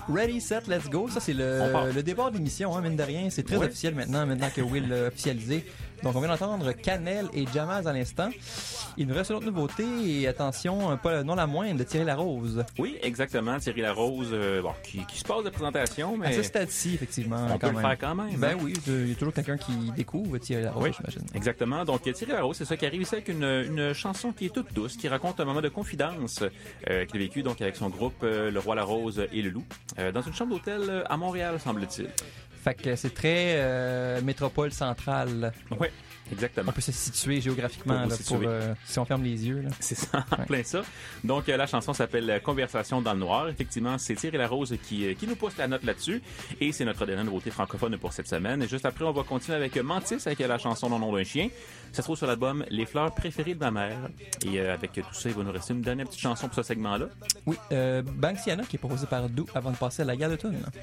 Ready, set, let's go. Ça, c'est le départ de l'émission, hein, mine de rien. C'est très officiel maintenant que Will l'a officialisé. Donc, on vient d'entendre Cannelle et Jamaz à l'instant. Il nous reste une autre nouveauté, et attention, non la moindre, de Thierry Larose. Oui, exactement. Thierry Larose, qui se passe de présentation, mais... À ce stade-ci, effectivement. On peut le faire quand même. Ben oui, il y a toujours quelqu'un qui découvre Thierry Larose, j'imagine. Exactement. Donc, Thierry Larose, c'est ça qui arrive ici avec une chanson qui est toute douce, qui raconte un moment de confidence qu'il a vécu donc avec son groupe Le Roi Larose et le Loup, dans une chambre d'hôtel à Montréal, semble-t-il. Fait que c'est très métropole centrale. Oui, exactement. On peut se situer géographiquement si on ferme les yeux. Là. C'est ça, plein ça. Donc, la chanson s'appelle Conversation dans le noir. Effectivement, c'est Thierry Larose qui nous pousse la note là-dessus. Et c'est notre dernière nouveauté francophone pour cette semaine. Et juste après, on va continuer avec Mantis, avec la chanson Non nom d'un chien. Ça se trouve sur l'album Les fleurs préférées de ma mère. Et avec tout ça, il va nous rester une dernière petite chanson pour ce segment-là. Oui, Banksiana qui est proposée par Dou avant de passer à la gare de Thun.